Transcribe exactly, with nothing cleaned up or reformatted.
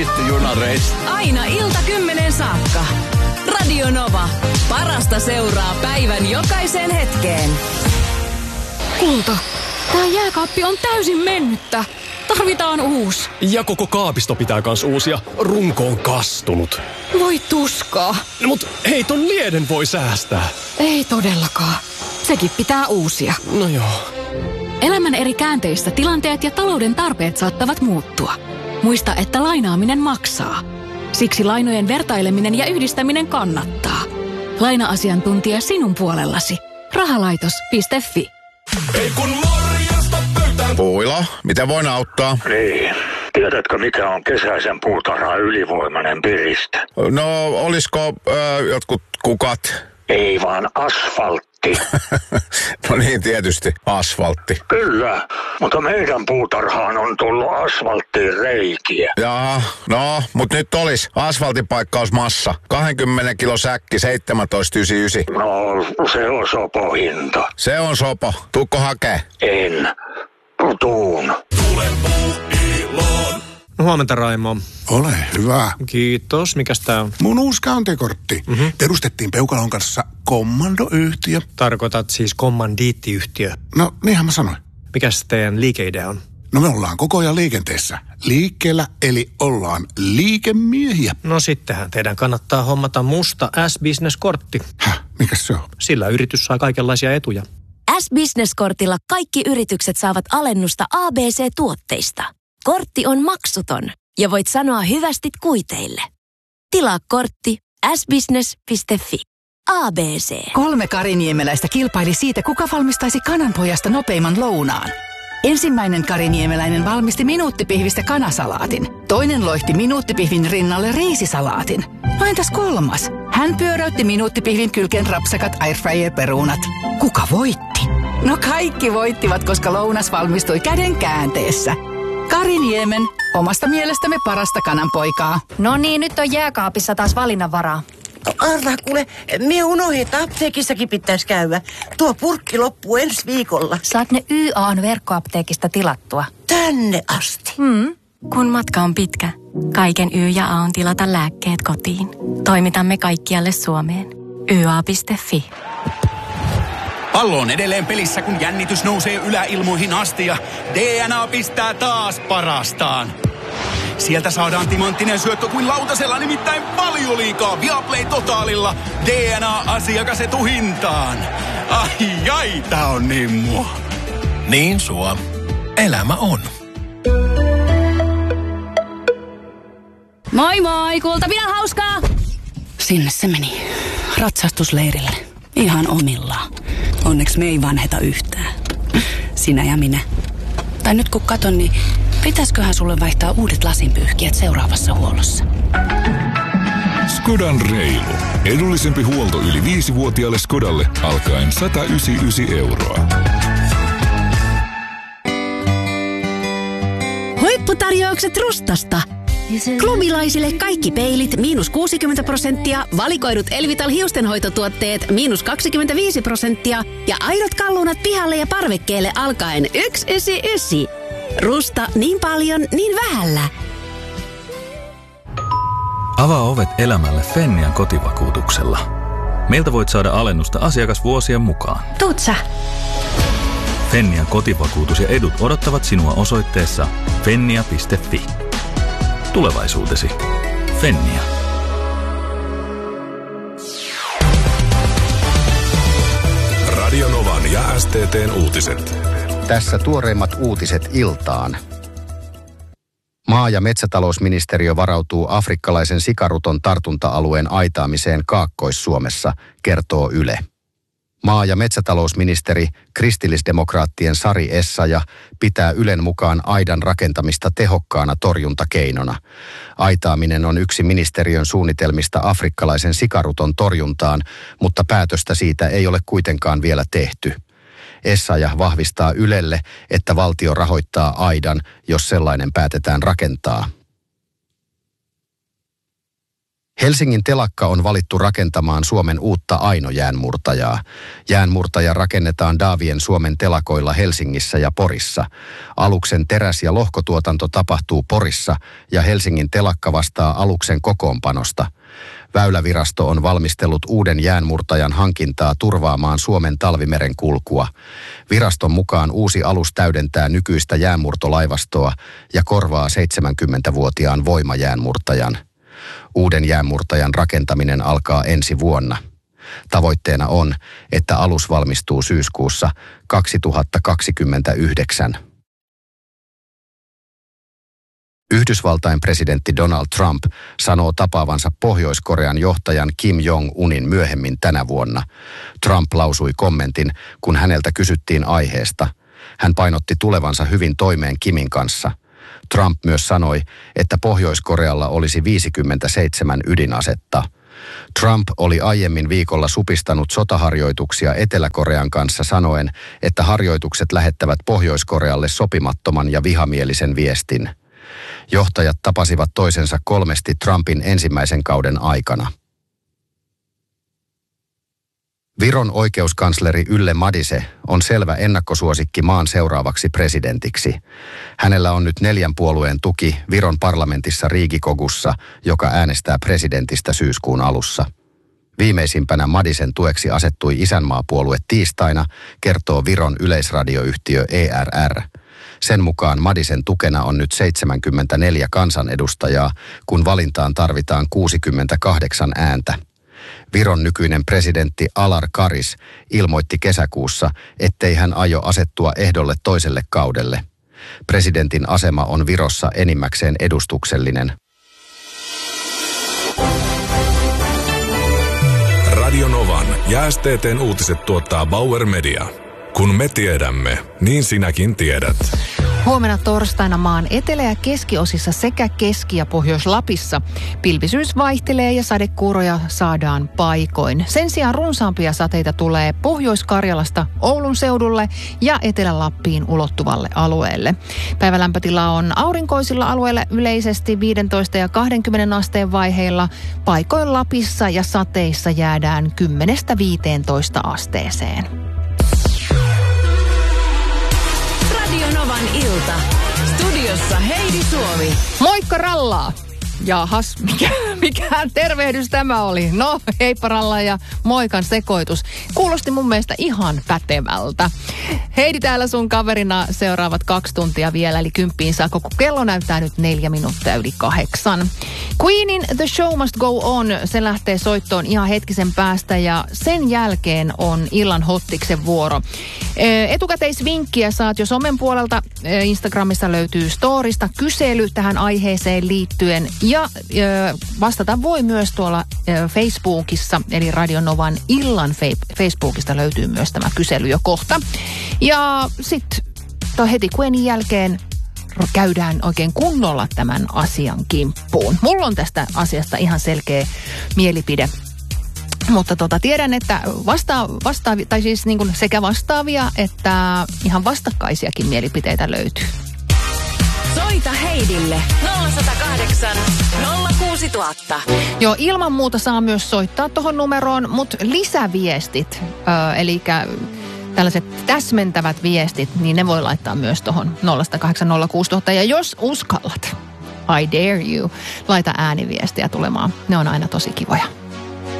junareissa. Aina ilta kymmenen saakka. Radio Nova. Parasta seuraa päivän jokaiseen hetkeen. Kulta, tää jääkaappi on täysin mennyttä. Tarvitaan uusi. Ja koko kaapisto pitää kans uusia. Runko on kastunut. Voi tuskaa. No, mut hei, ton lieden voi säästää. Ei todellakaan. Sekin pitää uusia. No joo. Elämän eri käänteissä tilanteet ja talouden tarpeet saattavat muuttua. Muista, että lainaaminen maksaa. Siksi lainojen vertaileminen ja yhdistäminen kannattaa. Laina-asiantuntija sinun puolellasi. Rahalaitos piste fi. Ei kun morjesta pöytään. Puila, miten voin auttaa? Niin. Tiedätkö, mikä on kesäisen puutarhan ylivoimainen piriste? No, olisiko äh, jotkut kukat? Ei vaan asfaltti. No niin, tietysti asfaltti. Kyllä, mutta meidän puutarhaan on tullut asfalttiin reikiä. Jaa, no, mutta nyt olisi asfaltipaikkausmassa. kaksikymmentä kilo säkki, seitsemäntoista yhdeksänkymmentäyhdeksän. No, se on sopo hinta. Se on sopo. Tuukko hakee? En. Tuun. Tule Puuiloon. Huomenta, Raimo. Ole hyvä. Kiitos. Mikäs tää on? Mun uusi käyntikortti. Mm-hmm. Perustettiin Peukalon kanssa kommandoyhtiö. Tarkoitat siis kommandiittiyhtiö. No, niinhän mä sanoin. Mikäs teidän liikeidea on? No me ollaan koko ajan liikenteessä. Liikkeellä, eli ollaan liikemiehiä. No sittenhän teidän kannattaa hommata musta S-Business-kortti. Häh? Mikäs se on? Sillä yritys saa kaikenlaisia etuja. S-Business-kortilla kaikki yritykset saavat alennusta A B C-tuotteista. Kortti on maksuton ja voit sanoa hyvästit kuiteille. Tilaa kortti s business piste fi. A B C. Kolme kariniemeläistä kilpaili siitä, kuka valmistaisi kananpojasta nopeimman lounaan. Ensimmäinen kariniemeläinen valmisti minuuttipihvistä kanasalaatin. Toinen loihti minuuttipihvin rinnalle riisisalaatin. No entäs kolmas? Hän pyöräytti minuuttipihvin kylkeen rapsakat airfryer-perunat. Kuka voitti? No kaikki voittivat, koska lounas valmistui käden käänteessä. Kariniemen, omasta mielestämme parasta kananpoikaa. No niin, nyt on jääkaapissa taas valinnanvaraa. Arvaa kuule, mie unohdin, että apteekissakin pitäisi käydä. Tuo purkki loppuu ensi viikolla. Saat ne Y A:n verkkoapteekista tilattua. Tänne asti? Hmm. Kun matka on pitkä, kaiken Y ja A on tilata lääkkeet kotiin. Toimitamme kaikkialle Suomeen. y a piste fi. Pallo on edelleen pelissä, kun jännitys nousee yläilmoihin asti ja D N A pistää taas parastaan. Sieltä saadaan timanttinen syöttö kuin lautasella, nimittäin Valioliigaa Viaplay Totaalilla D N A-asiakas etuhintaan. Ai ai, tää on niin mua. Niin sua. Elämä on. Moi moi, kulta, pidä hauskaa! Sinne se meni. Ratsastusleirille. Ihan omillaan. Onneksi me ei vanheta yhtään. Sinä ja minä. Tai nyt kun katon, niin pitäisköhän sulle vaihtaa uudet lasinpyyhkijät seuraavassa huollossa? Skodan reilu. Edullisempi huolto yli viisivuotiaalle Skodalle alkaen sata yhdeksänkymmentäyhdeksän euroa. Huipputarjoukset Rustasta. Klubilaisille kaikki peilit miinus kuusikymmentä prosenttia, valikoidut Elvital hiustenhoitotuotteet miinus kaksikymmentäviisi prosenttia ja aidot kallunat pihalle ja parvekkeelle alkaen yksi yhdeksänkymmentäyhdeksän. Rusta niin paljon, niin vähällä. Avaa ovet elämälle Fennian kotivakuutuksella. Meiltä voit saada alennusta asiakasvuosien mukaan. Tuut sä. Fennian kotivakuutus ja edut odottavat sinua osoitteessa fennia piste fi. Tulevaisuutesi. Fennia. Radio Novan ja S T T:n uutiset. Tässä tuoreimmat uutiset iltaan. Maa- ja metsätalousministeriö varautuu afrikkalaisen sikaruton tartunta-alueen aitaamiseen Kaakkois-Suomessa, kertoo Yle. Maa- ja metsätalousministeri kristillisdemokraattien Sari Essayah pitää Ylen mukaan aidan rakentamista tehokkaana torjuntakeinona. Aitaaminen on yksi ministeriön suunnitelmista afrikkalaisen sikaruton torjuntaan, mutta päätöstä siitä ei ole kuitenkaan vielä tehty. Essayah vahvistaa Ylelle, että valtio rahoittaa aidan, jos sellainen päätetään rakentaa. Helsingin telakka on valittu rakentamaan Suomen uutta Aino-jäänmurtajaa. Jäänmurtaja rakennetaan Daavien Suomen telakoilla Helsingissä ja Porissa. Aluksen teräs- ja lohkotuotanto tapahtuu Porissa ja Helsingin telakka vastaa aluksen kokoonpanosta. Väylävirasto on valmistellut uuden jäänmurtajan hankintaa turvaamaan Suomen talvimeren kulkua. Viraston mukaan uusi alus täydentää nykyistä jäänmurtolaivastoa ja korvaa seitsemänkymmentävuotiaan voimajäänmurtajan. Uuden jäänmurtajan rakentaminen alkaa ensi vuonna. Tavoitteena on, että alus valmistuu syyskuussa kaksituhattakaksikymmentäyhdeksän. Yhdysvaltain presidentti Donald Trump sanoo tapaavansa Pohjois-Korean johtajan Kim Jong-unin myöhemmin tänä vuonna. Trump lausui kommentin, kun häneltä kysyttiin aiheesta. Hän painotti tulevansa hyvin toimeen Kimin kanssa. Trump myös sanoi, että Pohjois-Korealla olisi viisikymmentäseitsemän ydinasetta. Trump oli aiemmin viikolla supistanut sotaharjoituksia Etelä-Korean kanssa sanoen, että harjoitukset lähettävät Pohjois-Korealle sopimattoman ja vihamielisen viestin. Johtajat tapasivat toisensa kolmesti Trumpin ensimmäisen kauden aikana. Viron oikeuskansleri Yle Madise on selvä ennakkosuosikki maan seuraavaksi presidentiksi. Hänellä on nyt neljän puolueen tuki Viron parlamentissa Riigikogussa, joka äänestää presidentistä syyskuun alussa. Viimeisimpänä Madisen tueksi asettui isänmaapuolue tiistaina, kertoo Viron yleisradioyhtiö E R R. Sen mukaan Madisen tukena on nyt seitsemänkymmentäneljä kansanedustajaa, kun valintaan tarvitaan kuusikymmentäkahdeksan ääntä. Viron nykyinen presidentti Alar Karis ilmoitti kesäkuussa, ettei hän aio asettua ehdolle toiselle kaudelle. Presidentin asema on Virossa enimmäkseen edustuksellinen. Radio Novan ja S T T:n uutiset tuottaa Bauer Media. Kun me tiedämme, niin sinäkin tiedät. Huomenna torstaina maan etelä- ja keskiosissa sekä Keski- ja Pohjois-Lapissa pilvisyys vaihtelee ja sadekuuroja saadaan paikoin. Sen sijaan runsaampia sateita tulee Pohjois-Karjalasta Oulun seudulle ja Etelä-Lappiin ulottuvalle alueelle. Päivälämpötila on aurinkoisilla alueilla yleisesti viisitoista ja kaksikymmentä asteen vaiheilla. Paikoin Lapissa ja sateissa jäädään kymmenestä viiteentoista asteeseen. Radio Novan ilta. Studiossa Heidi Suomi. Moikka Rallaa! Jahas, mikä, mikä tervehdys tämä oli? No, heippa Ralla ja moikan sekoitus. Kuulosti mun mielestä ihan pätevältä. Heidi täällä sun kaverina seuraavat kaksi tuntia vielä, eli kymppiin saakka, kun kello näyttää nyt neljä minuuttia yli kahdeksan. Queenin The Show Must Go On, se lähtee soittoon ihan hetkisen päästä ja sen jälkeen on illan hottiksen vuoro. Etukäteisvinkkiä saat jo somen puolelta. Instagramissa löytyy storista kysely tähän aiheeseen liittyen. Ja ö, vastata voi myös tuolla ö, Facebookissa, eli Radio Novan illan fe- Facebookista löytyy myös tämä kysely jo kohta. Ja sitten heti Queenin jälkeen käydään oikein kunnolla tämän asian kimppuun. Mulla on tästä asiasta ihan selkeä mielipide. Mutta tota, tiedän, että vasta, vastaavia, tai siis niin kuin sekä vastaavia että ihan vastakkaisiakin mielipiteitä löytyy. Soita Heidille nolla yksi nolla kahdeksan nolla kuusi nolla nolla nolla. Joo, ilman muuta saa myös soittaa tuohon numeroon, mutta lisäviestit, ö, eli tällaiset täsmentävät viestit, niin ne voi laittaa myös tuohon nolla yksi nolla kahdeksan nolla kuusi nolla nolla nolla. Ja jos uskallat, I dare you, laita ääniviestiä tulemaan. Ne on aina tosi kivoja.